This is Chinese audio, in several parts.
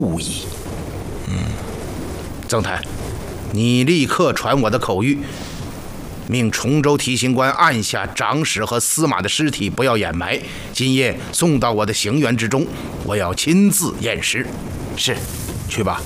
无疑。 曾台，你立刻传我的口谕，命崇州提刑官按下长史和司马的尸体，不要掩埋，今夜送到我的刑园之中，我要亲自验尸。 是， 去吧。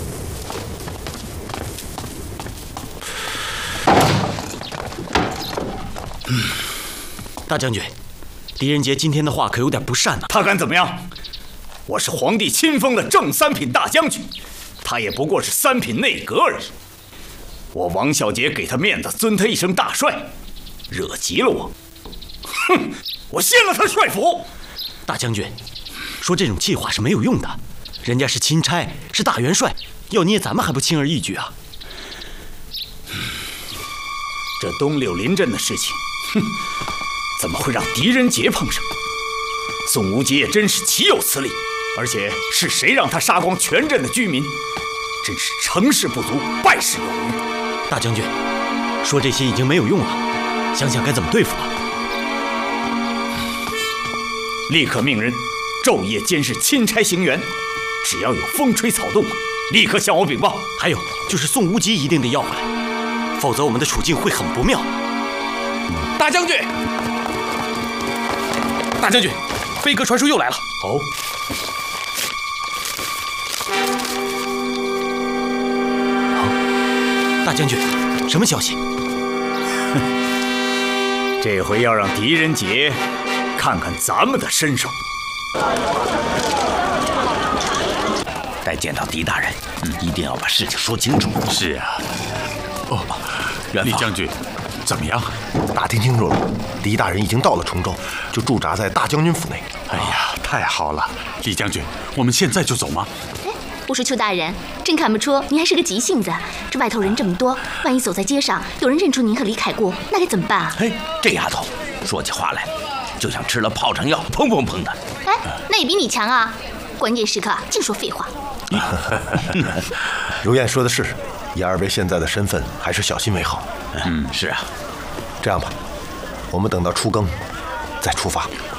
大将军，狄仁杰今天的话可有点不善呢。 他敢怎么样？我是皇帝亲封的正三品大将军，他也不过是三品内阁而已。我王小杰给他面子，尊他一声大帅，惹急了我，哼，我掀了他帅府。 大将军，说这种气话是没有用的，人家是钦差，是大元帅，要捏咱们还不轻而易举啊？ 这东柳林镇的事情，哼，怎么会让狄仁杰碰上？宋无极也真是岂有此理！而且是谁让他杀光全镇的居民？真是成事不足，败事有余。 大将军，说这些已经没有用了，想想该怎么对付了。 立刻命人昼夜监视钦差行辕，只要有风吹草动，立刻向我禀报。 还有就是宋无极一定得要回来，否则我们的处境会很不妙。 大将军，大将军，飞鸽传书又来了。 哦， 大将军，什么消息？ 这回要让狄仁杰看看咱们的身手。 待见到狄大人，一定要把事情说清楚。 是啊。哦，李将军，怎么样？ 打听清楚了，狄大人已经到了崇州，就驻扎在大将军府内。 哎呀，太好了！李将军，我们现在就走吗？ 不是邱大人，真看不出您还是个急性子。这外头人这么多，万一走在街上，有人认出您和李凯过，那该怎么办啊？ 嘿，这丫头说起话来，就像吃了炮仗药，砰砰砰的。 哎，那也比你强啊！关键时刻净说废话。 如燕说的是，以二位现在的身份，还是小心为好。 是啊。 这样吧，我们等到初更再出发。